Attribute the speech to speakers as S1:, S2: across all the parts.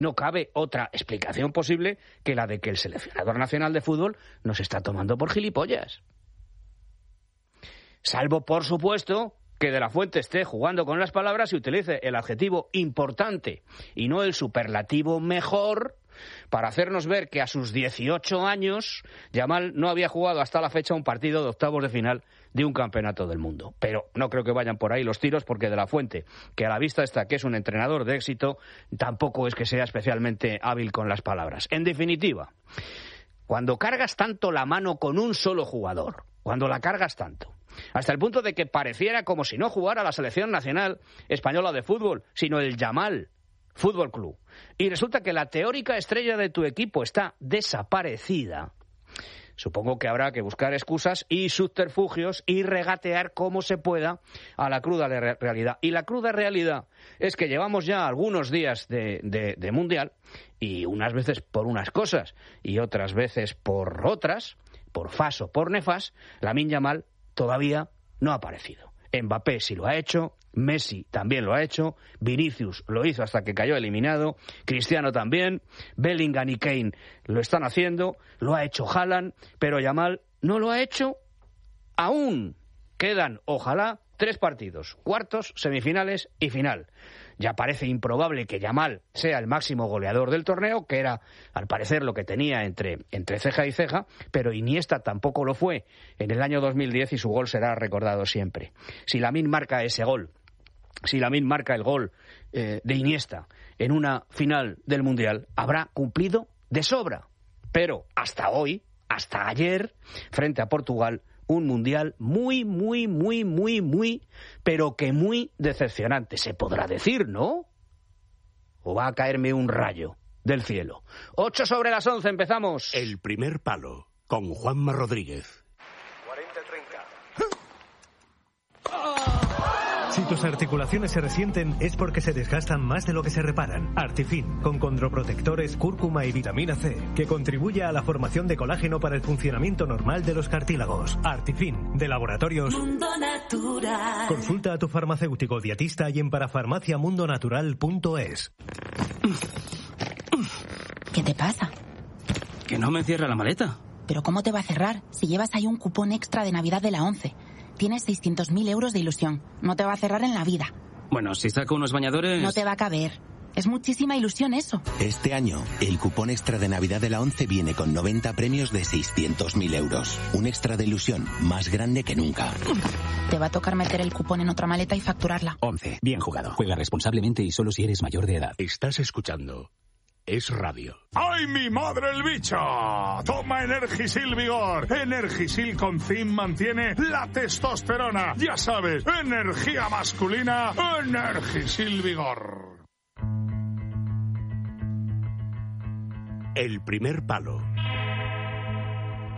S1: No cabe otra explicación posible que la de que el seleccionador nacional de fútbol nos está tomando por gilipollas. Salvo, por supuesto, que De la Fuente esté jugando con las palabras y utilice el adjetivo importante y no el superlativo mejor para hacernos ver que a sus 18 años Yamal no había jugado hasta la fecha un partido de octavos de final de un campeonato del mundo. Pero no creo que vayan por ahí los tiros, porque De la Fuente, que a la vista está que es un entrenador de éxito, tampoco es que sea especialmente hábil con las palabras. En definitiva, cuando cargas tanto la mano con un solo jugador, cuando la cargas tanto, hasta el punto de que pareciera como si no jugara la selección nacional española de fútbol, sino el Yamal Fútbol Club, y resulta que la teórica estrella de tu equipo está desaparecida, supongo que habrá que buscar excusas y subterfugios y regatear como se pueda a la cruda realidad. Y la cruda realidad es que llevamos ya algunos días de Mundial, y unas veces por unas cosas y otras veces por otras, por fas o por nefas, Lamine Yamal todavía no ha aparecido. Mbappé sí lo ha hecho, Messi también lo ha hecho, Vinicius lo hizo hasta que cayó eliminado, Cristiano también, Bellingham y Kane lo están haciendo, lo ha hecho Haaland, pero Yamal no lo ha hecho aún. Quedan, ojalá, 3 partidos, cuartos, semifinales y final. Ya parece improbable que Yamal sea el máximo goleador del torneo, que era, al parecer, lo que tenía entre ceja y ceja, pero Iniesta tampoco lo fue en el año 2010 y su gol será recordado siempre. Si Lamine marca ese gol, si Lamine marca el gol de Iniesta en una final del Mundial, habrá cumplido de sobra. Pero hasta hoy, hasta ayer, frente a Portugal, un Mundial muy, pero que muy decepcionante. Se podrá decir, ¿no? ¿O va a caerme un rayo del cielo? 8:11, empezamos.
S2: El primer palo, con Juanma Rodríguez.
S3: 40-30.
S4: Si tus articulaciones se resienten es porque se desgastan más de lo que se reparan. Artifin, con condroprotectores, cúrcuma y vitamina C, que contribuye a la formación de colágeno para el funcionamiento normal de los cartílagos. Artifin, de Laboratorios
S5: Mundo Natural.
S4: Consulta a tu farmacéutico dietista y en parafarmaciamundonatural.es.
S5: ¿Qué te pasa?
S6: Que no me cierra la maleta.
S5: ¿Pero cómo te va a cerrar si llevas ahí un cupón extra de Navidad de la ONCE? Tienes 600.000 euros de ilusión. No te va a cerrar en la vida.
S6: Bueno, si saco unos bañadores...
S5: No te va a caber. Es muchísima ilusión eso.
S7: Este año, el cupón extra de Navidad de la ONCE viene con 90 premios de 600.000 euros. Un extra de ilusión más grande que nunca.
S5: Te va a tocar meter el cupón en otra maleta y facturarla.
S6: 11. Bien jugado. Juega responsablemente y solo si eres mayor de edad.
S2: Estás escuchando Es Radio.
S3: ¡Ay, mi madre el bicho! Toma Energisil Vigor. Energisil con zinc mantiene la testosterona. Ya sabes, energía masculina, Energisil Vigor.
S2: El primer palo,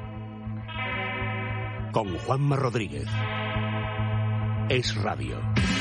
S2: con Juanma Rodríguez. Es Radio.